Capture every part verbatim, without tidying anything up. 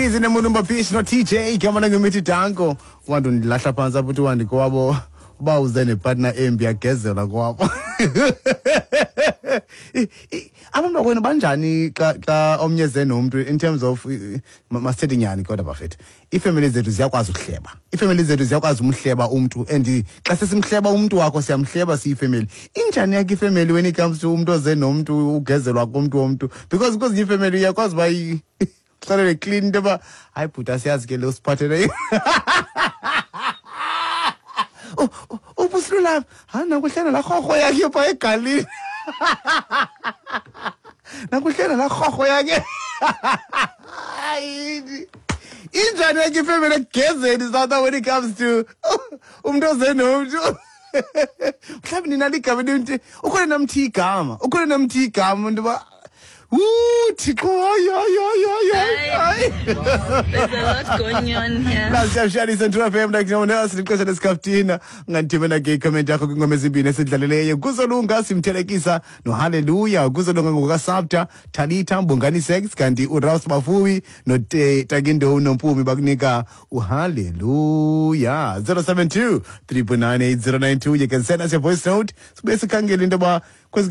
Izine munumba fish no T J kama ngimithi Danko wantu ndilahla phansi apho uthi wandi kwabo uba uze nepartner embi yagezela kwabo. Abantu bakwena banjani xa xa omnye ze nomuntu in terms of masithethi nyani kodwa bafethu ifamily zethu ziyakwazi ukuhleba ifamily zethu ziyakwazi umhleba umuntu and xa sesimhleba umuntu wakho siyamhleba siyifamily injani yakhe ifamily when it comes to umuntu oze nomuntu ugezelwa komuntu womuntu because because ifamily iyakwazi ba Sorry, clean the bar. I put a sias get low spotted. Oh, oh, Puslula. I know what I hoya you by a Kali. Now we can a hoya again. In China, give him a kiss. It is not that when it comes to um, doesn't know. Cabin in a cabinet. Okanam tea calm. Okanam tea calm and Ooh, Tico, yeah, yeah, yeah, yeah. There's a lot going on here. Last time, Shadi sent to a family like no one else because of the Scaftina. Nantimana gay comment, Jacob Gomezibin, said Galileo, Guzolunga, Sim Telekisa, no hallelujah, Guzolunga Sabta, Talita, Bungani Sex, Kandi, Uraus Mafui, no te, Tagindo, no Pumi Bagnica, oh, hallelujah. zero seven two, three nine eight zero nine two. You can send us a voice note. So basically, get in the bar.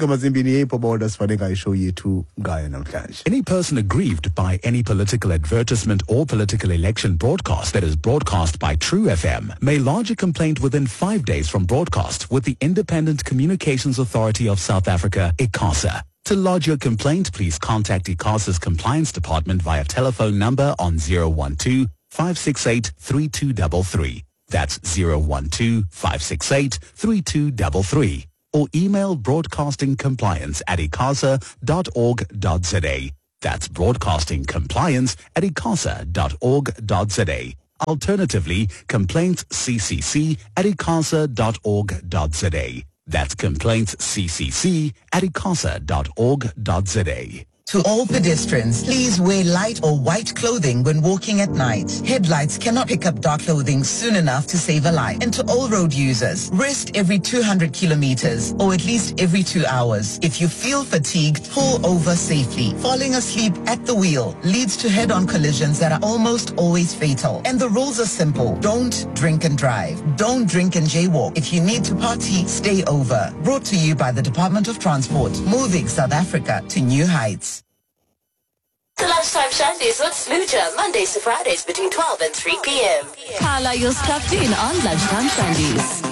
Show you to Any person aggrieved by any political advertisement or political election broadcast that is broadcast by True F M may lodge a complaint within five days from broadcast with the Independent Communications Authority of South Africa, ICASA. To lodge your complaint, please contact ICASA's Compliance Department via telephone number on zero one two, five six eight, three two three three. That's zero one two, five six eight, three two three three. Or email broadcastingcompliance at icasa dot org dot za. That's broadcastingcompliance at icasa dot org dot za. Alternatively, complaintsccc at icasa dot org dot za. That's complaintsccc at icasa dot org dot za. To all pedestrians, please wear light or white clothing when walking at night. Headlights cannot pick up dark clothing soon enough to save a life. And to all road users, rest every two hundred kilometers or at least every two hours. If you feel fatigued, pull over safely. Falling asleep at the wheel leads to head-on collisions that are almost always fatal. And the rules are simple. Don't drink and drive. Don't drink and jaywalk. If you need to party, stay over. Brought to you by the Department of Transport, moving South Africa to new heights. The Lunchtime Shandies with Sluja, Mondays to Fridays between twelve and three p.m. Kala, you're stuffed in on Lunchtime Shandies.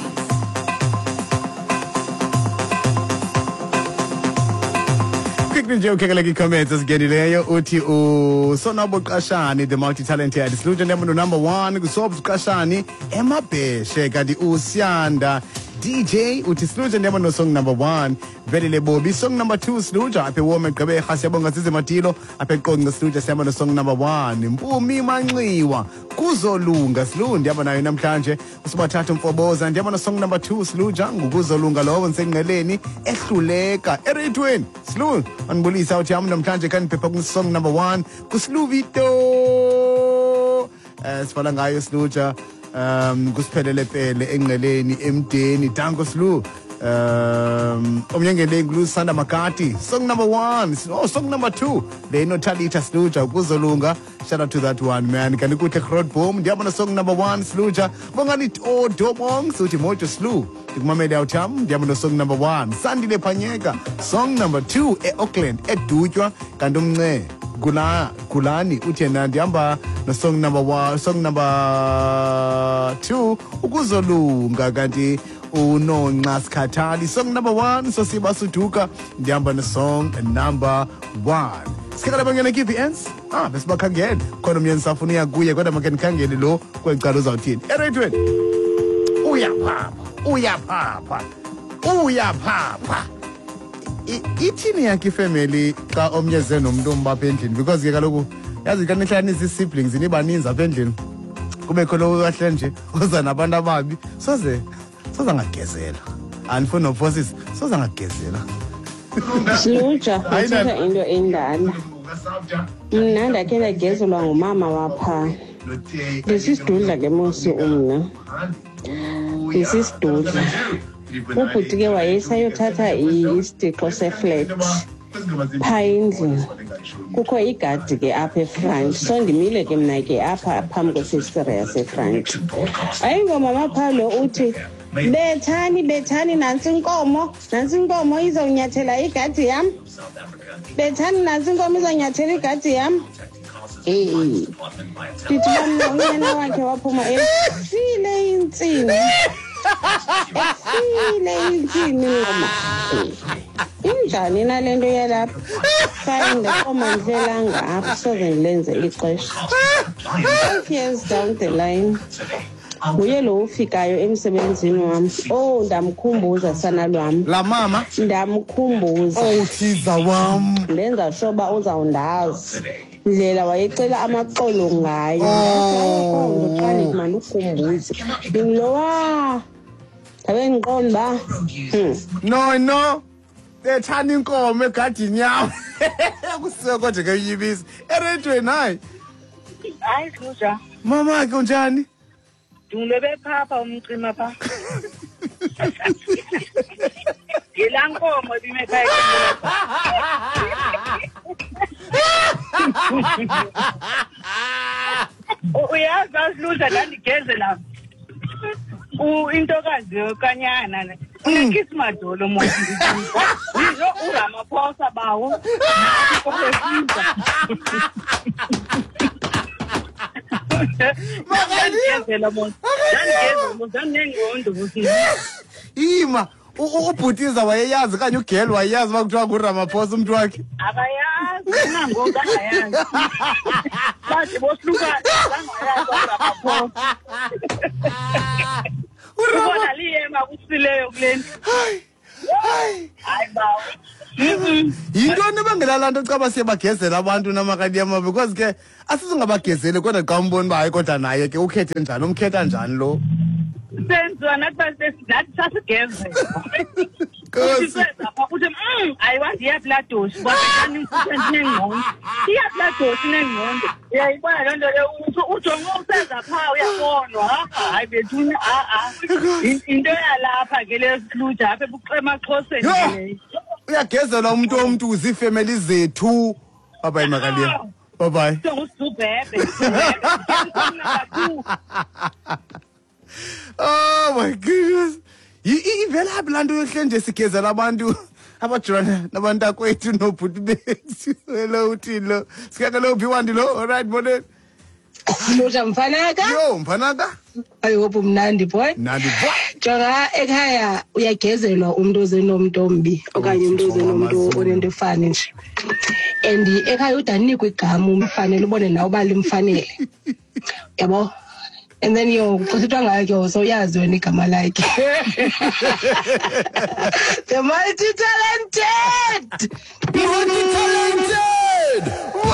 Quick joke, like comments, as get it. Uti o Sonabo Kashani, the multi-talented Sluja number one, Sobs Kashani, Emma Pe, Sheka di Usianda. D J, which is Sluja never no song number one. Very Bobi. Song number two, Sluja. Ape woman Kabe Hasabonga Sizematilo. Ape calling the Sluja Seven song number one. Mbumi Mangliwa. Kuzolunga Slun. Diabana Yunam Kanje. Usbatatum for Bows and Diabana song number two, Sluja. Guzolunga Love and Sing Eleni. Ehluleka. Eri twin. Slun. And Bully South Yamnam Kanje can pick up song number one. Kusluvito. As Falangayo Sluja. Um, Guspelele Pele, Engeleni, Emteni, Tango Slu, um, Omyangele Glue Sanda Makati, song number one, oh, song number two, they know Talita Sluja, Guzolunga, shout out to that one, man. Can you go take road boom? Diabana song number one, Sluja, Bonganit O Domong, Sutimoto Slu, Mame Dautam, Diabana song number one, Sandy Le Panyega, song number two, E Auckland, E Dujwa, Kandumne. Gula Kulani Utena Diamba na song number one song number two Ukuzolunga kanti uno Ncasikhathali song number one so Sibasuduka Diamba na song number one. Sikhala bangena kiphi ends ah bese bakhangela khona umyeni safuna uyakuye kodwa make nikhangele lo kwecala uzawuthini eRadio uya phapha uya phapha uya phapha. Ithini yakhe family xa omnyeze nomuntu ombapha endlini because ke kaloku yazi ka nihlanisa siblings nibaninzi apha endlini kube kholo kahle nje uza nabantu ababi soze soze ngagezela andifuna no forces soze ngagezela Sluja uthatha into endala mina ndakhe ndagezelwa ngumama wapha lesisidudla ke mosi umna lesisidudla ubhuti ke wayesayothatha isitixo seflat phaa endlini kukho igadi ke apha efront, so ndimile ke mna ke apha phambi kwefestire yasefront. Ayingomama phaa lo uthi bethani bethani nantsi inkomo, nantsi inkomo izonyathela igadi yam, bethani nantsi inkomo izonyathela igadi yam. Eh, ndithi bamna unyana wakhe waphuma efile intsini, efile intsini ngoma. Injani nale nto yalapha? Khaye ndaqoma ndlelanga apha soze ndilenze ixesha. Five years down the line nguye lo ufikayo emsebenzini wam. Oh, ndamkhumbuza sana lwam. La mama Ndamkhumbuza. oh thiza wam. Ndenza shoba uzawundazi ndlela wayecela amaxolo ngayo. Oh. Xa ndimandukhumbuze ndingilowa ndabe ndiqonda uba No no. Bethani inkomo egadini yam. Kuseko kodwa ke uyibisi. Eredweni hayi. Hayi Luja, Mama ke unjani? ndilebe phapha umcima pha. Ngila nkomo ebimekhaya ekhaya. Uyazi Luja ndandigeze la. U intokazi yokanyana ne. Unekisi madolo moya ndizizwa. Yizo uRamaphosa bawo. Kolefiza. Ngiyazela mona. Ngiyazela mona nengondo ukuthi. Ima ubhutiza wayeyazi kanye ugel wayeyazi bakuthiwa nguRamaphosa umuntu wakhe. Akayazi nangoku akayazi. Bathi bosluka zangayazi uRamaphosa. Ubona liyema kusileyo kuleni. Hayi. Hayi. Hayi bawo. Yintoni ebangela lanto caba siyabagezela abantu namakadiyama because ke asizingabagezeli kodwa xa umbona baye kodwa naye ke ukhethe njani umkhetha njani lo senziwa nathi nathi sasigeze Usipeza ukuthi mm ayiwazi iyabladoshi kodwa kani mfuthu nengqondo iyabladoshi nengqondo uyayibona lento le ujonga useza pha uyabonwa hayi bethu a a into yalapha ke lesihluja apha ebuxemaxhoseni leyo uyagezela umuntu omuntu uzifamily zethu bye Makaliya bye bye Oh my goodness ivela aphi lanto yohle nje sigezela abantu abajona nabantu akwethu nobhuti bethu hello uthilo sikake lo bhiwandi lo alright bonene Luja mfanaka yo mfanaka ayihope mnandi boy nandi boy jonga ekhaya uyagezelwa umuntu ozenomuntu ombi okanye umuntu ozenomuntu onento efane nje and ekhaya udanikwe igama umfanele ubone nawe uba limfanele yabo and then yo kuthethwa ngayo so yazi wena igama lakhe the multi talented multi talented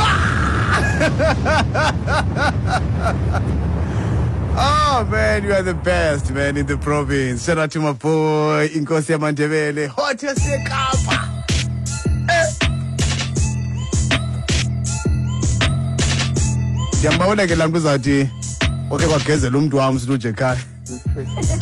Oh man, you are the best man in the province. Shout out to my boy Inkosi Yamandebele. Hot yasekapa. Yambawona ke lanto zathi okay kwagezela umuntu wami silu nje ekhaya.